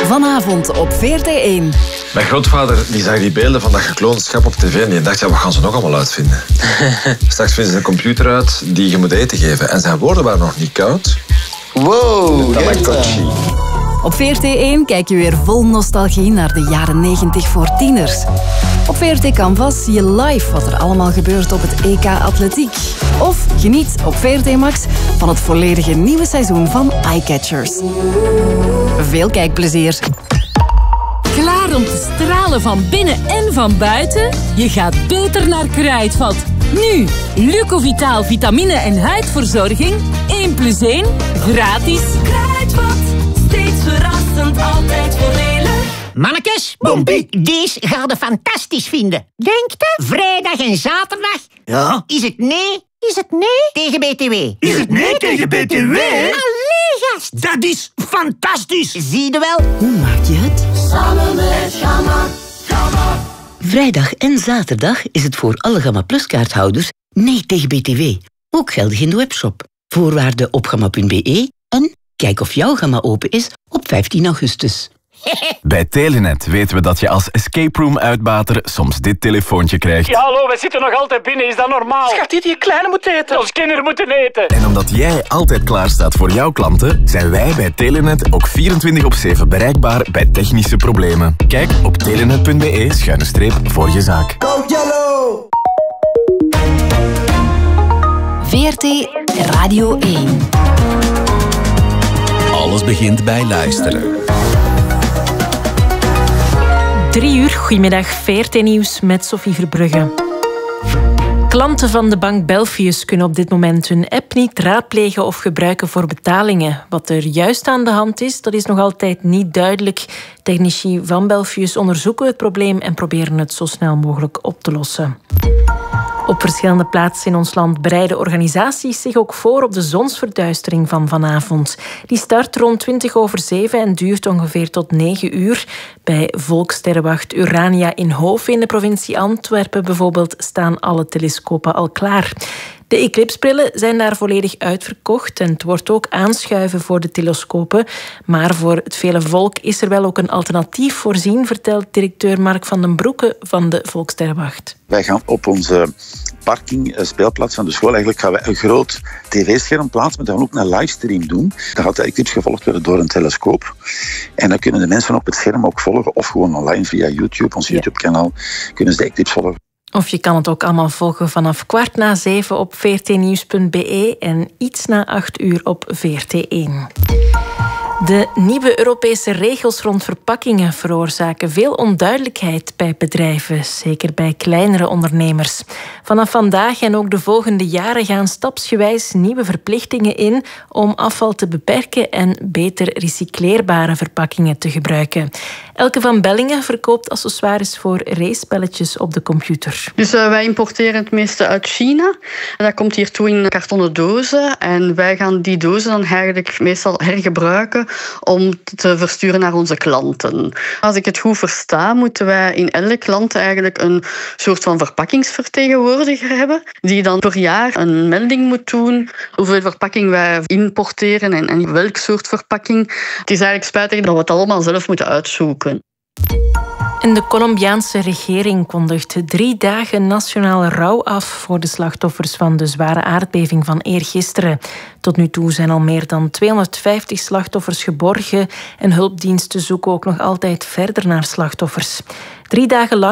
Vanavond op VRT1. Mijn grootvader die zag die beelden van dat gekloond schap op tv en die dacht, ja, wat gaan ze nog allemaal uitvinden? Straks vinden ze een computer uit die je moet eten geven. En zijn woorden waren nog niet koud. Wow, Tamagotchi. Op VRT1 kijk je weer vol nostalgie naar de jaren 90 voor tieners. Op VRT Canvas zie je live wat er allemaal gebeurt op het EK Atletiek. Of geniet op VRT Max van het volledige nieuwe seizoen van Eyecatchers. Veel kijkplezier. Klaar om te stralen van binnen en van buiten? Je gaat beter naar Kruidvat. Nu, Lucovitaal vitamine en huidverzorging. 1+1, gratis. Kruidvat, steeds verrassend, altijd voordelig. Mannekes, deze gaat het fantastisch vinden. Denkt u? Vrijdag en zaterdag? Ja? Is het nee? Is het nee tegen BTW? Is het nee tegen BTW? Allee, gast. Dat is fantastisch. Zie je wel? Hoe maak je het? Samen met Gamma. Vrijdag en zaterdag is het voor alle Gamma Plus kaarthouders nee tegen BTW. Ook geldig in de webshop. Voorwaarden op gamma.be en kijk of jouw Gamma open is op 15 augustus. Bij Telenet weten we dat je als escape room uitbater soms dit telefoontje krijgt. Ja, hallo, we zitten nog altijd binnen. Is dat normaal? Schat, die kleine moet eten. Ons kinderen moeten eten. En omdat jij altijd klaar staat voor jouw klanten, zijn wij bij Telenet ook 24/7 bereikbaar bij technische problemen. Kijk op telenet.be/voor je zaak. Go Yellow! VRT Radio 1. Alles begint bij luisteren. 3 uur, goedemiddag, VRT Nieuws met Sophie Verbrugge. Klanten van de bank Belfius kunnen op dit moment hun app niet raadplegen of gebruiken voor betalingen. Wat er juist aan de hand is, dat is nog altijd niet duidelijk. Technici van Belfius onderzoeken het probleem en proberen het zo snel mogelijk op te lossen. Op verschillende plaatsen in ons land bereiden organisaties zich ook voor op de zonsverduistering van vanavond. Die start rond 7:20 en duurt ongeveer tot 9 uur. Bij Volkssterrenwacht Urania in Hoofd in de provincie Antwerpen bijvoorbeeld staan alle telescopen al klaar. De eclipsbrillen zijn daar volledig uitverkocht en het wordt ook aanschuiven voor de telescopen. Maar voor het vele volk is er wel ook een alternatief voorzien, vertelt directeur Mark van den Broeke van de Volkssterrenwacht. Wij gaan op onze parking, speelplaats van de school, eigenlijk gaan wij een groot tv-scherm plaatsen, maar dan ook een livestream doen. Dan gaat de eclipse gevolgd worden door een telescoop. En dan kunnen de mensen op het scherm ook volgen, of gewoon online via YouTube, ons YouTube-kanaal, kunnen ze de eclipse volgen. Of je kan het ook allemaal volgen vanaf 7:15 op vrtnieuws.be en iets na 8 uur op VRT1. De nieuwe Europese regels rond verpakkingen veroorzaken veel onduidelijkheid bij bedrijven, zeker bij kleinere ondernemers. Vanaf vandaag en ook de volgende jaren gaan stapsgewijs nieuwe verplichtingen in om afval te beperken en beter recycleerbare verpakkingen te gebruiken. Elke van Bellingen verkoopt accessoires voor racepelletjes op de computer. Dus wij importeren het meeste uit China. Dat komt hier toe in kartonnen dozen. En wij gaan die dozen dan eigenlijk meestal hergebruiken om te versturen naar onze klanten. Als ik het goed versta, moeten wij in elk land eigenlijk een soort van verpakkingsvertegenwoordiger hebben, die dan per jaar een melding moet doen hoeveel verpakking wij importeren en welk soort verpakking. Het is eigenlijk spijtig dat we het allemaal zelf moeten uitzoeken. En de Colombiaanse regering kondigt 3 dagen nationale rouw af voor de slachtoffers van de zware aardbeving van eergisteren. Tot nu toe zijn al meer dan 250 slachtoffers geborgen en hulpdiensten zoeken ook nog altijd verder naar slachtoffers. 3 dagen lang